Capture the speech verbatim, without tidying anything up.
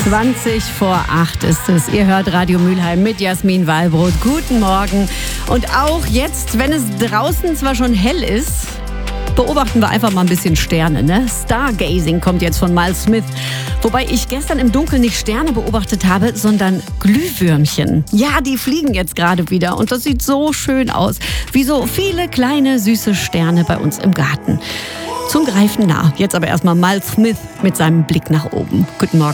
zwanzig vor acht ist es. Ihr hört Radio Mülheim mit Jasmin Wallbrot. Guten Morgen. Und auch jetzt, wenn es draußen zwar schon hell ist, beobachten wir einfach mal ein bisschen Sterne. Ne? Stargazing kommt jetzt von Miles Smith. Wobei ich gestern im Dunkeln nicht Sterne beobachtet habe, sondern Glühwürmchen. Ja, die fliegen jetzt gerade wieder und das sieht so schön aus. Wie so viele kleine, süße Sterne bei uns im Garten. Zum Greifen nah. Jetzt aber erstmal Miles Smith mit seinem Blick nach oben. Guten Morgen.